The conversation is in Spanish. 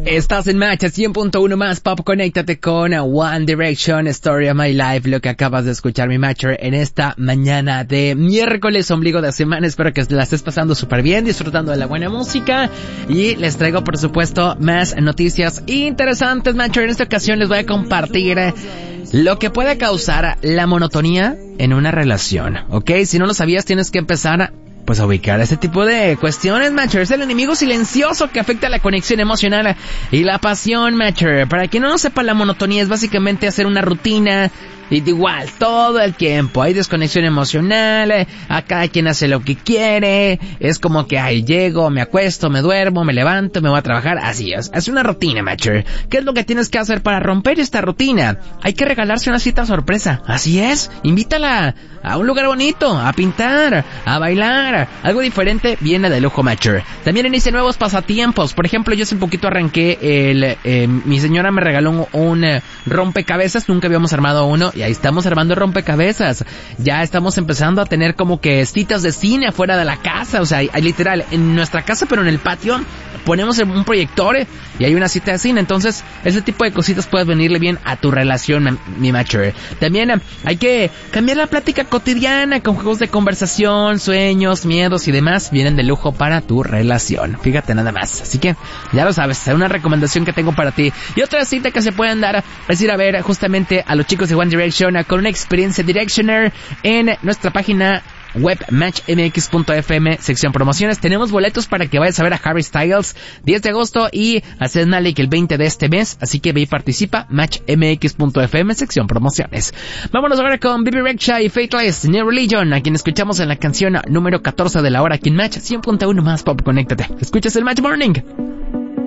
Estás en Match 100.1 más Pop. Conéctate con One Direction, Story of My Life, lo que acabas de escuchar, mi Matcher, en esta mañana de miércoles, ombligo de semana. Espero que la estés pasando súper bien, disfrutando de la buena música, y les traigo, por supuesto, más noticias interesantes, Matcher. En esta ocasión les voy a compartir lo que puede causar la monotonía en una relación, ¿ok? Si no lo sabías, tienes que empezar a ubicar este tipo de cuestiones, Matcher. Es el enemigo silencioso que afecta la conexión emocional y la pasión, Matcher. Para quien no lo sepa, la monotonía es básicamente hacer una rutina y igual todo el tiempo. Hay desconexión emocional, a cada quien hace lo que quiere, es como que llego, me acuesto, me duermo, me levanto, me voy a trabajar. Así es una rutina, Matcher. ¿Qué es lo que tienes que hacer para romper esta rutina? Hay que regalarse una cita sorpresa. Así es, invítala a un lugar bonito, a pintar, a bailar, algo diferente viene de lujo, Matcher. También inicia nuevos pasatiempos. Por ejemplo, yo hace un poquito arranqué mi señora me regaló un rompecabezas. Nunca habíamos armado uno y ahí estamos armando rompecabezas. Ya estamos empezando a tener como que citas de cine afuera de la casa. O sea, hay literal en nuestra casa, pero en el patio ponemos un proyector y hay una cita de cine. Entonces, ese tipo de cositas puede venirle bien a tu relación, mi Matcher. También hay que cambiar la plática cotidiana con juegos de conversación, sueños, miedos y demás. Vienen de lujo para tu relación. Fíjate nada más. Así que, ya lo sabes, es una recomendación que tengo para ti. Y otra cita que se pueden dar es ir a ver justamente a los chicos de One Direction con una experiencia Directioner en nuestra página web matchmx.fm, sección promociones. Tenemos boletos para que vayas a ver a Harry Styles 10 de agosto y a Zayn Malik el 20 de este mes, así que ve y participa. matchmx.fm, sección promociones. Vámonos ahora con Bibi Rexha y Faithless, New Religion, a quien escuchamos en la canción número 14 de la hora aquí en Match 100.1 más Pop. Conéctate, escuchas el Match Morning.